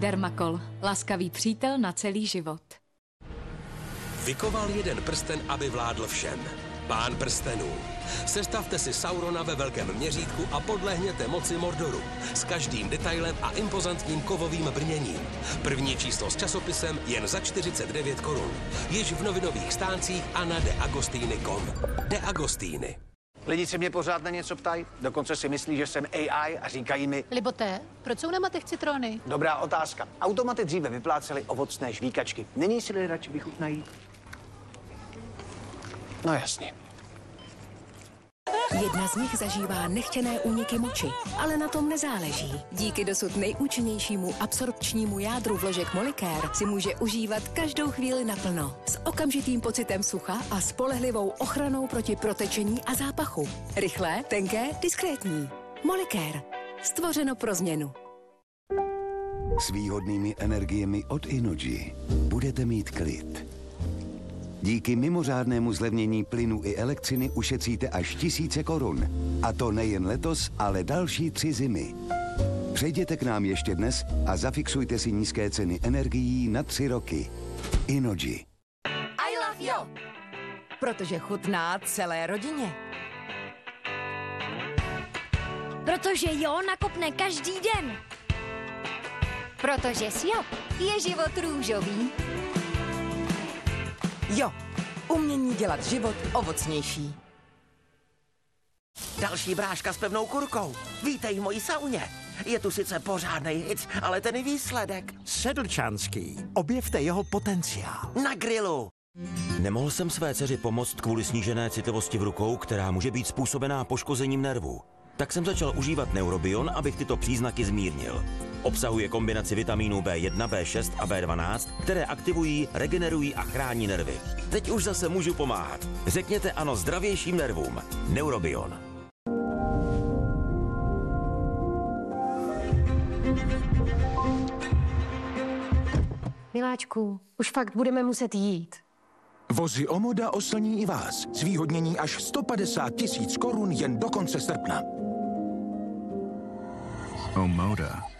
Dermacol. Laskavý přítel na celý život. Vykoval jeden prsten, aby vládl všem. Pán prstenů. Sestavte si Saurona ve velkém měřítku a podlehněte moci Mordoru. S každým detailem a impozantním kovovým brněním. První číslo s časopisem jen za 49 korun. Již v novinových stáncích a na deagostiny.com. De Agostiny. Lidi se mě pořád na něco ptají, dokonce si myslí, že jsem AI a říkají mi... Liboté, proč jsou na matech citrony? Dobrá otázka. Automaty dříve vyplácely ovocné žvíkačky. Není si lidé radši vychutnají? No jasně. Jedna z nich zažívá nechtěné úniky moči, ale na tom nezáleží. Díky dosud nejúčinnějšímu absorpčnímu jádru vložek Molicare si může užívat každou chvíli naplno. S okamžitým pocitem sucha a spolehlivou ochranou proti protečení a zápachu. Rychlé, tenké, diskrétní. Molicare. Stvořeno pro změnu. S výhodnými energiemi od Innogy budete mít klid. Díky mimořádnému zlevnění plynu i elektřiny ušetříte až tisíce korun. A to nejen letos, ale další 3 zimy. Přejděte k nám ještě dnes a zafixujte si nízké ceny energií na 3 roky. Innogy. I love you! Protože chutná celé rodině. Protože Jo nakopne každý den. Protože s Jo je život růžový. Jo, umění dělat život ovocnější. Další bráška s pevnou kurkou. Vítej v mojí sauně. Je tu sice pořádnej hic, ale ten výsledek. Sedlčanský. Objevte jeho potenciál. Na grilu. Nemohl jsem své dceři pomoct kvůli snížené citlivosti v rukou, která může být způsobená poškozením nervů. Tak jsem začal užívat Neurobion, abych tyto příznaky zmírnil. Obsahuje kombinaci vitamínů B1, B6 a B12, které aktivují, regenerují a chrání nervy. Teď už zase můžu pomáhat. Řekněte ano zdravějším nervům. Neurobion. Miláčku, už fakt budeme muset jít. Vozy Omoda oslní i vás. Zvýhodnění až 150 000 korun jen do konce srpna. Omoda.